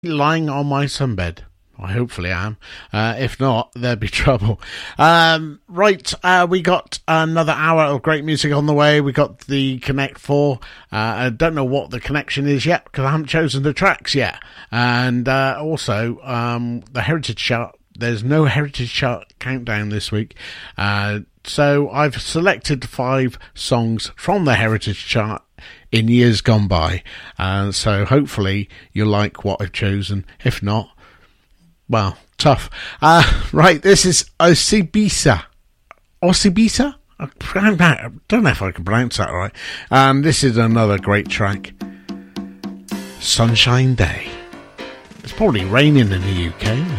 lying on my sunbed. I hopefully am. If not, there'd be trouble. Right, we got another hour of great music on the way. We got the Connect 4. I don't know what the connection is yet because I haven't chosen the tracks yet. And also, the Heritage Chart. There's no Heritage Chart countdown this week. So I've selected 5 songs from the Heritage Chart in years gone by. So hopefully you'll like what I've chosen. If not, well, tough. Right, this is Osibisa. Osibisa? I don't know if I can pronounce that right. This is another great track. Sunshine Day. It's probably raining in the UK.